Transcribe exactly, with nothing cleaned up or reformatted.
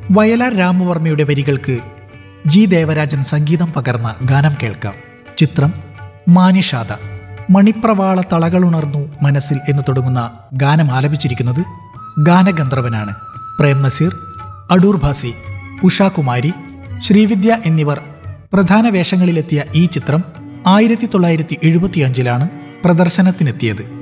വയലാർ രാമവർമ്മയുടെ വരികൾക്ക് ജി ദേവരാജൻ സംഗീതം പകർന്ന ഗാനം കേൾക്കാം. ചിത്രം മാനിഷാദ. മണിപ്രവാള തളകളുണർന്നു മനസ്സിൽ എന്ന് തുടങ്ങുന്ന ഗാനം ആലപിച്ചിരിക്കുന്നത് ഗാനഗന്ധർവനാണ്. പ്രേം നസീർ, അടൂർ ഭാസി, ഉഷാകുമാരി, ശ്രീവിദ്യ എന്നിവർ പ്രധാന വേഷങ്ങളിലെത്തിയ ഈ ചിത്രം ആയിരത്തി തൊള്ളായിരത്തി എഴുപത്തിയഞ്ചിലാണ് പ്രദർശനത്തിനെത്തിയത്.